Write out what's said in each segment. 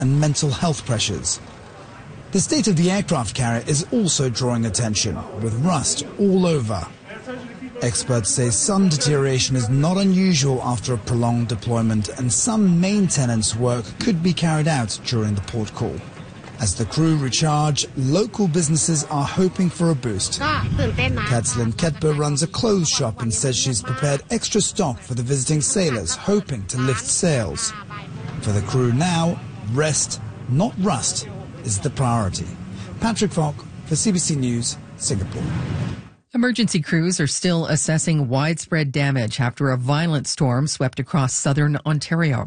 and mental health pressures. The state of the aircraft carrier is also drawing attention, with rust all over. Experts say some deterioration is not unusual after a prolonged deployment, and some maintenance work could be carried out during the port call. As the crew recharge, local businesses are hoping for a boost. Katslyn Ketber runs a clothes shop and says she's prepared extra stock for the visiting sailors, hoping to lift sales. For the crew now, rest, not rust, is the priority. Patrick Falk for CBC News, Singapore. Emergency crews are still assessing widespread damage after a violent storm swept across southern Ontario.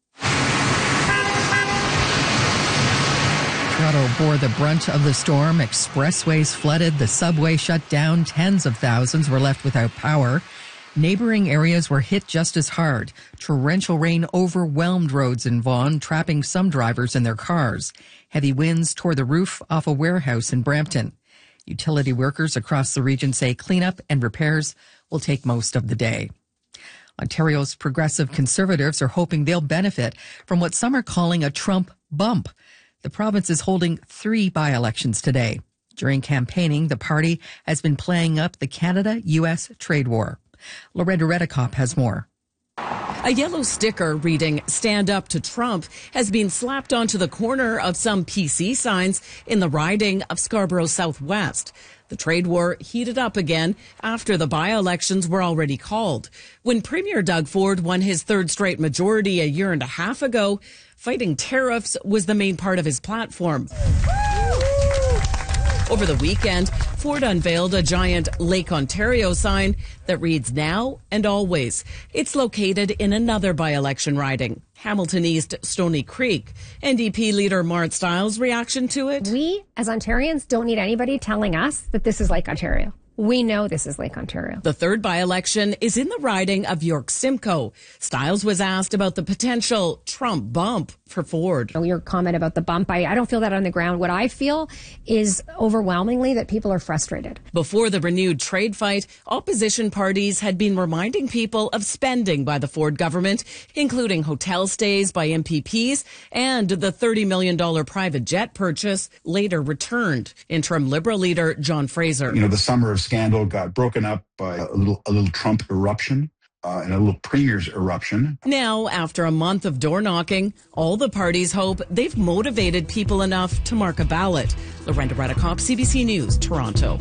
Toronto bore the brunt of the storm. Expressways flooded, the subway shut down, tens of thousands were left without power. Neighboring areas were hit just as hard. Torrential rain overwhelmed roads in Vaughan, trapping some drivers in their cars. Heavy winds tore the roof off a warehouse in Brampton. Utility workers across the region say cleanup and repairs will take most of the day. Ontario's progressive Conservatives are hoping they'll benefit from what some are calling a Trump bump. The province is holding 3 by-elections today. During campaigning, the party has been playing up the Canada-U.S. trade war. Loretta Redekop has more. A yellow sticker reading "Stand Up to Trump" has been slapped onto the corner of some PC signs in the riding of Scarborough Southwest. The trade war heated up again after the by-elections were already called. When Premier Doug Ford won his 3rd straight majority a year and a half ago, fighting tariffs was the main part of his platform. Over the weekend, Ford unveiled a giant Lake Ontario sign that reads "Now and Always." It's located in another by-election riding, Hamilton East Stony Creek. NDP leader Mart Stiles' reaction to it? We, as Ontarians, don't need anybody telling us that this is Lake Ontario. We know this is Lake Ontario. The 3rd by-election is in the riding of York Simcoe. Stiles was asked about the potential Trump bump for Ford. Your comment about the bump, I don't feel that on the ground. What I feel is overwhelmingly that people are frustrated. Before the renewed trade fight, opposition parties had been reminding people of spending by the Ford government, including hotel stays by MPPs and the $30 million private jet purchase later returned. Interim Liberal leader John Fraser. The summer of scandal got broken up by a little Trump eruption. And a little Premier's eruption. Now, after a month of door knocking, all the parties hope they've motivated people enough to mark a ballot. Loretta Redekop, CBC News, Toronto.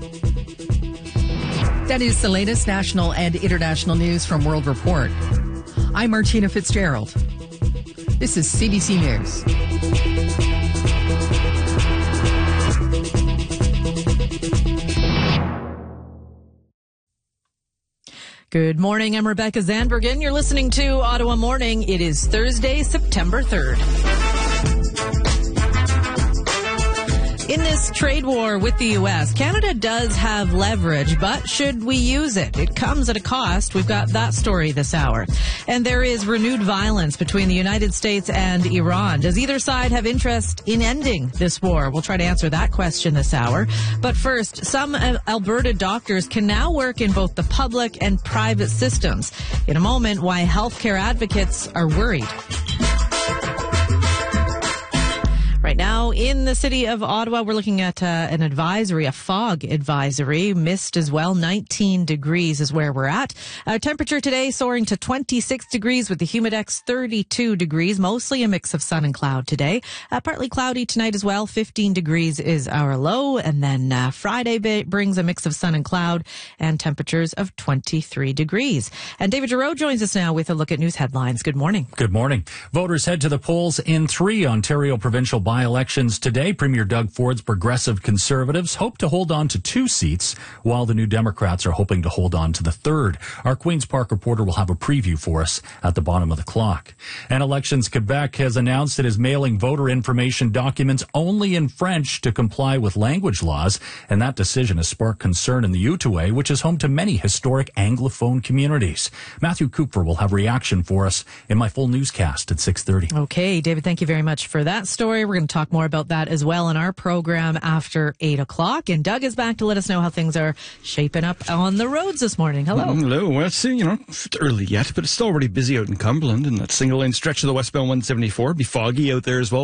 That is the latest national and international news from World Report. I'm Martina Fitzgerald. This is CBC News. Good morning. I'm Rebecca Zandbergen. You're listening to Ottawa Morning. It is Thursday, September 3rd. In this trade war with the U.S., Canada does have leverage, but should we use it? It comes at a cost. We've got that story this hour. And there is renewed violence between the United States and Iran. Does either side have interest in ending this war? We'll try to answer that question this hour. But first, some Alberta doctors can now work in both the public and private systems. In a moment, why healthcare advocates are worried. Right now, in the city of Ottawa, we're looking at an advisory, a fog advisory. Mist as well. 19 degrees is where we're at. Temperature today soaring to 26 degrees with the Humidex 32 degrees. Mostly a mix of sun and cloud today. Partly cloudy tonight as well. 15 degrees is our low. And then Friday brings a mix of sun and cloud and temperatures of 23 degrees. And David Giroux joins us now with a look at news headlines. Good morning. Good morning. Voters head to the polls in 3 Ontario provincial by-elections today. Premier Doug Ford's Progressive Conservatives hope to hold on to 2 seats, while the New Democrats are hoping to hold on to the 3rd. Our Queen's Park reporter will have a preview for us at the bottom of the clock. And Elections Quebec has announced it is mailing voter information documents only in French to comply with language laws, and that decision has sparked concern in the Outaouais, which is home to many historic Anglophone communities. Matthew Cooper will have reaction for us in my full newscast at 6:30. Okay, David, thank you very much for that story. We're going to talk more about about that as well in our program after 8 o'clock. And Doug is back to let us know how things are shaping up on the roads this morning. Hello. Hello. Well, it's, it's early yet, but it's still already busy out in Cumberland, and that single lane stretch of the westbound 174. Be foggy out there as well.